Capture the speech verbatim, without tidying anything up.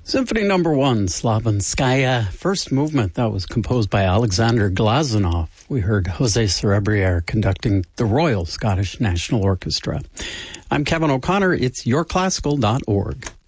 Symphony number one, Slavinskaya, first movement. That was composed by Alexander Glazunov. We heard Jose Cerebriere conducting the Royal Scottish National Orchestra. I'm Kevin O'Connor. It's your classical dot org.